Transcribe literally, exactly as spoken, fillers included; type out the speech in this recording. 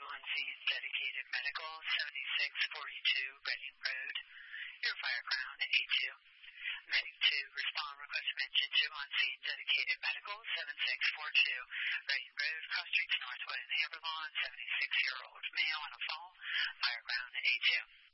on-scene dedicated medical, seventy-six forty-two Reading Road. Your fire ground at eight two. Medic two, respond, request mention to on-scene dedicated medical, seven six four two Reading Road, cross streets northwest Amberlawn, seventy-six-year-old male on a fall, fire ground at eight two.